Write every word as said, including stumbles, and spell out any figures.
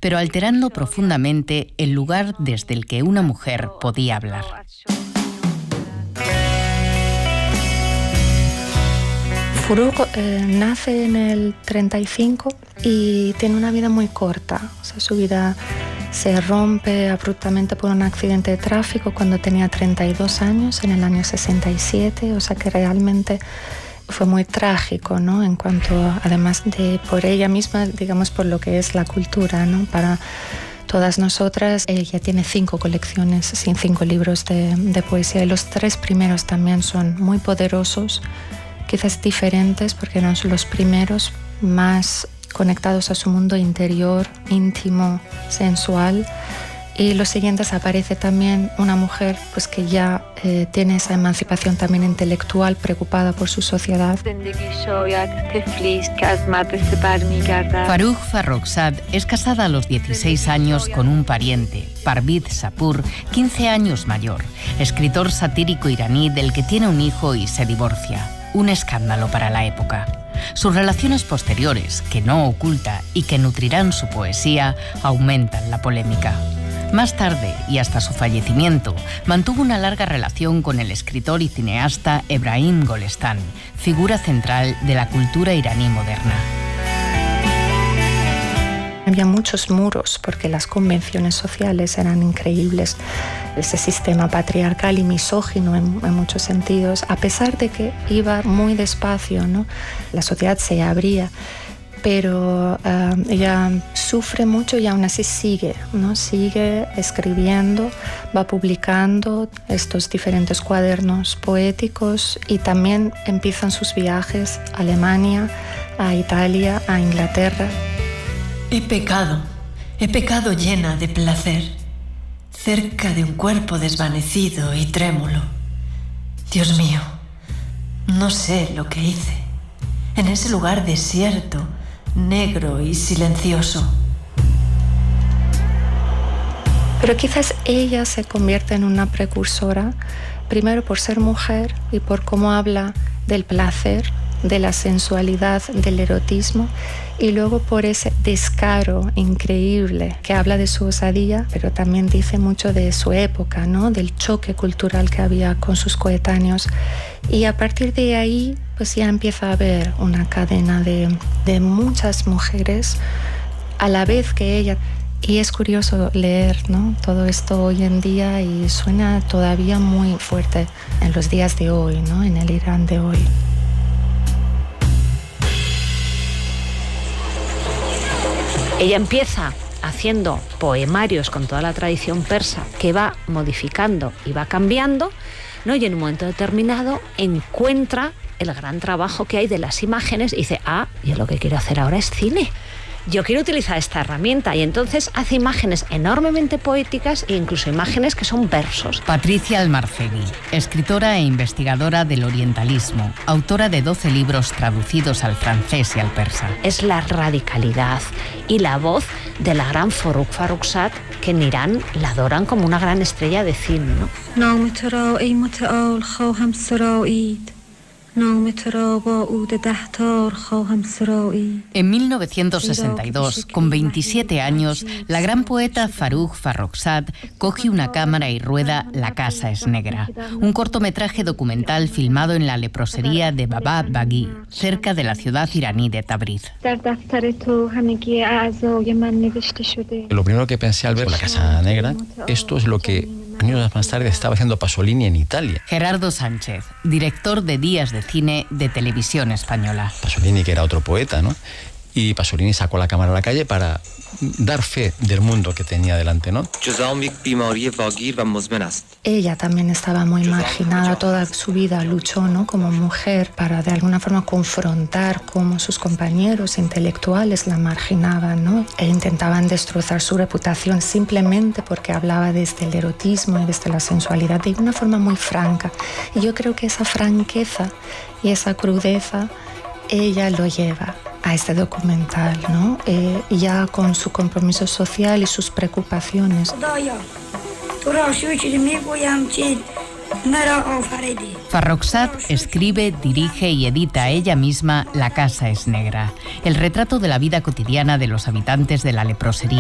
pero alterando profundamente el lugar desde el que una mujer podía hablar. Farooq eh, nace en el treinta y cinco y tiene una vida muy corta. O sea, su vida se rompe abruptamente por un accidente de tráfico cuando tenía treinta y dos años, en el año sesenta y siete. O sea que realmente fue muy trágico, ¿no? En cuanto, además de por ella misma, digamos, por lo que es la cultura, ¿no? Para todas nosotras, ella tiene cinco colecciones, cinco libros de, de poesía, y los tres primeros también son muy poderosos, quizás diferentes porque eran los primeros más conectados a su mundo interior, íntimo, sensual. Y los siguientes aparece también una mujer pues, que ya eh, tiene esa emancipación también intelectual, preocupada por su sociedad. Farooq Farrokhzad es casada a los dieciséis años con un pariente, Parviz Sapur, quince años mayor, escritor satírico iraní del que tiene un hijo y se divorcia. Un escándalo para la época. Sus relaciones posteriores, que no oculta y que nutrirán su poesía, aumentan la polémica. Más tarde, y hasta su fallecimiento, mantuvo una larga relación con el escritor y cineasta Ebrahim Golestan, figura central de la cultura iraní moderna. Había muchos muros porque las convenciones sociales eran increíbles. Ese sistema patriarcal y misógino en, en muchos sentidos, a pesar de que iba muy despacio, ¿no? La sociedad se abría, pero uh, ella sufre mucho y aún así sigue, ¿no? Sigue escribiendo, va publicando estos diferentes cuadernos poéticos y también empiezan sus viajes a Alemania, a Italia, a Inglaterra. He pecado, he pecado llena de placer, cerca de un cuerpo desvanecido y trémulo. Dios mío, no sé lo que hice, en ese lugar desierto, negro y silencioso. Pero quizás ella se convierte en una precursora, primero por ser mujer y por cómo habla del placer, de la sensualidad, del erotismo, y luego por ese descaro increíble que habla de su osadía, pero también dice mucho de su época, ¿no? Del choque cultural que había con sus coetáneos. Y a partir de ahí, pues ya empieza a haber una cadena de, de muchas mujeres a la vez que ella. Y es curioso leer, ¿no? Todo esto hoy en día y suena todavía muy fuerte en los días de hoy, ¿no? En el Irán de hoy. Ella empieza haciendo poemarios con toda la tradición persa que va modificando y va cambiando, ¿no? Y en un momento determinado encuentra el gran trabajo que hay de las imágenes y dice, ah, yo lo que quiero hacer ahora es cine. Yo quiero utilizar esta herramienta, y entonces hace imágenes enormemente poéticas e incluso imágenes que son versos. Patricia Almarcegui, escritora e investigadora del orientalismo, autora de doce libros traducidos al francés y al persa. Es la radicalidad y la voz de la gran Farooq Farrokhzad, que en Irán la adoran como una gran estrella de cine, ¿no? En mil novecientos sesenta y dos, con veintisiete años, la gran poeta Farooq Farrokhzad coge una cámara y rueda La casa es negra, un cortometraje documental filmado en la leprosería de Baba Baghi, cerca de la ciudad iraní de Tabriz. Lo primero que pensé al ver La casa negra, esto es lo que años más tarde estaba haciendo Pasolini en Italia. Gerardo Sánchez, director de Días de Cine de Televisión Española. Pasolini, que era otro poeta, ¿no? Y Pasolini sacó la cámara a la calle para dar fe del mundo que tenía delante, ¿no? Ella también estaba muy marginada, toda su vida luchó, ¿no? Como mujer para de alguna forma confrontar cómo sus compañeros intelectuales la marginaban, ¿no? E intentaban destrozar su reputación simplemente porque hablaba desde el erotismo y desde la sensualidad de una forma muy franca. Y yo creo que esa franqueza y esa crudeza ella lo lleva a este documental, ¿no? Eh, ya con su compromiso social y sus preocupaciones. Farrokhzad escribe, dirige y edita ella misma La casa es negra, el retrato de la vida cotidiana de los habitantes de la leprosería